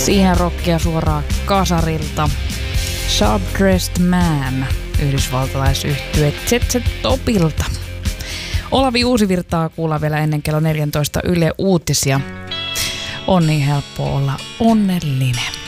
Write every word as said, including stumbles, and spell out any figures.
Siihen rockia suoraan kasarilta. Sharp Dressed Man, yhdysvaltalaisyhtye Z Z Topilta. Olavi Uusivirtaa kuullaan vielä ennen kello neljätoista Yle Uutisia. On niin helppo olla onnellinen.